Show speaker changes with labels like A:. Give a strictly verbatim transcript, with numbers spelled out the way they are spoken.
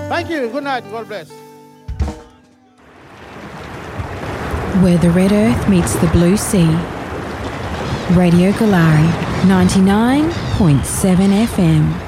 A: Thank you. Good night. God bless.
B: Where the red earth meets the blue sea. Radio Galari, ninety-nine point seven F M.